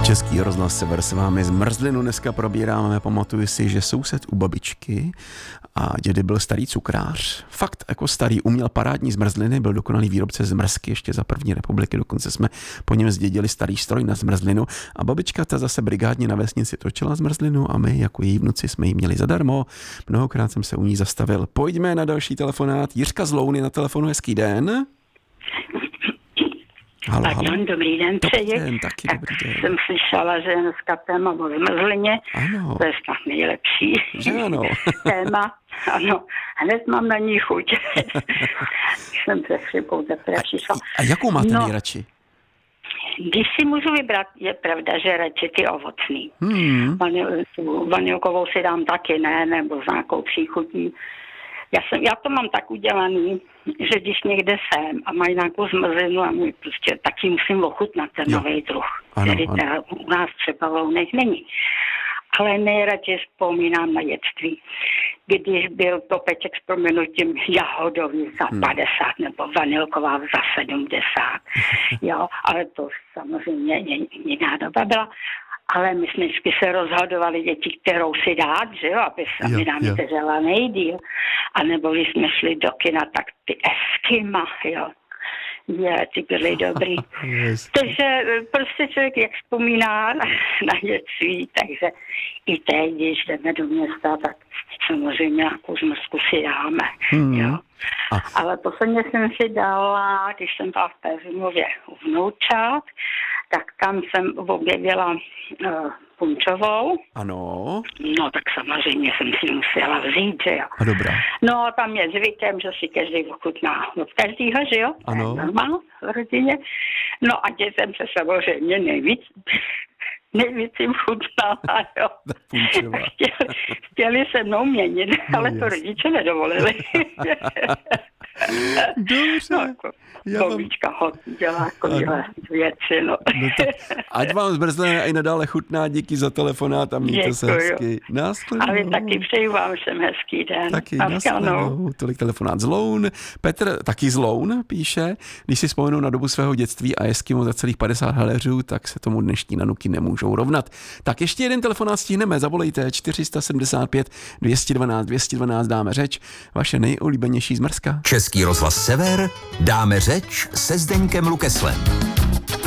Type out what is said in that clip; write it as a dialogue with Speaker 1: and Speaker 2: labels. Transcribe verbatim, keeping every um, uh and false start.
Speaker 1: Český rozhlas Sever s vámi zmrzlinu dneska probíráme. Pamatuju si, že soused u babičky a dědy byl starý cukrář. Fakt jako starý, uměl parádní zmrzliny, byl dokonalý výrobce zmrzky ještě za první republiky, dokonce jsme po něm zdědili starý stroj na zmrzlinu a babička ta zase brigádně na vesnici točila zmrzlinu a my jako její vnuci jsme ji měli zadarmo. Mnohokrát jsem se u ní zastavil. Pojďme na další telefonát. Jiřka z Louny na telefonu, hezký den. Halo,
Speaker 2: Pardon,
Speaker 1: halo.
Speaker 2: dobrý den
Speaker 1: Dobrý
Speaker 2: přeji.
Speaker 1: den, taky
Speaker 2: tak
Speaker 1: dobrý den.
Speaker 2: jsem slyšela, že dneska téma o zmrzlině,
Speaker 1: Ano.
Speaker 2: to je snad nejlepší
Speaker 1: Že ano.
Speaker 2: téma. Ano, hned mám na ní chuť. Jsem se chřipou teprve přišla.
Speaker 1: A jakou máte
Speaker 2: No.
Speaker 1: nejradši?
Speaker 2: Když si můžu vybrat, je pravda, že radši ty ovocný.
Speaker 1: Hmm.
Speaker 2: Vanil, tu vanilkovou si dám taky, ne, nebo s nějakou příchutí. Já, jsem, já to mám tak udělaný, že když někde jsem a mají nějakou zmrzlinu a můj prostě taky musím ochutnat ten
Speaker 1: Jo.
Speaker 2: nový druh,
Speaker 1: Ano,
Speaker 2: který
Speaker 1: ano.
Speaker 2: teda u nás třeba v Lounech není. Ale nejradši vzpomínám na dětství, když byl topeček s proměnutím jahodový za
Speaker 1: Hmm.
Speaker 2: padesát nebo vanilková za sedmdesát. Jo, ale to samozřejmě jiná doba byla. Ale my jsme vždycky se rozhodovali děti, kterou si dát, že jo, aby sami
Speaker 1: Jo,
Speaker 2: nám
Speaker 1: jo.
Speaker 2: držela nejdýl. A nebo když jsme šli do kina, tak ty Eskima, jo. Je, ty byly dobrý.
Speaker 1: Yes.
Speaker 2: Takže prostě člověk jak vzpomíná na, na dětství, takže i teď, když jdeme do města, tak samozřejmě nějakou zmrzku si dáme,
Speaker 1: Hmm.
Speaker 2: jo.
Speaker 1: A-
Speaker 2: Ale posledně jsem si dala, když jsem byla v Peřinově u vnoučat, tak tam jsem objevila uh, punčovou.
Speaker 1: Ano.
Speaker 2: No tak samozřejmě jsem si musela vzít, že jo.
Speaker 1: A dobrá.
Speaker 2: No tam je zvykem, že si každý ochutná od každýho, že jo.
Speaker 1: Ano.
Speaker 2: To je normál v rodině. No a dětem se samozřejmě nejvíc, nejvíc jim chutnala, jo.
Speaker 1: Punčová.
Speaker 2: Chtěli, chtěli se mnou měnit,
Speaker 1: No,
Speaker 2: ale to
Speaker 1: jasně.
Speaker 2: rodiče nedovolili.
Speaker 1: Dobře.
Speaker 2: No, jako,
Speaker 1: Já vám-
Speaker 2: babička ho dělá takovýhle věci, no.
Speaker 1: No tak, ať vám zmrzlina i nadále chutná, díky za telefonát a mějte se
Speaker 2: Děkuju.
Speaker 1: hezky. Nashledanou.
Speaker 2: A vy taky přeju vám všem hezký den.
Speaker 1: Taky
Speaker 2: Nashledanou.
Speaker 1: nashledanou. Tolik telefonát z Loun. Petr taky z Loun píše, když si vzpomenu na dobu svého dětství a Eskimo za celých padesát haléřů, tak se tomu dnešní nanuky nemůžou rovnat. Tak ještě jeden telefonát stihneme, zavolejte čtyři sedm pět dvě jedna dva dvě jedna dva, dáme řeč, vaše nejoblíbenější zmrzka.
Speaker 3: Český rozhlas Sever, dáme řeč se Zdeňkem Lukeslem.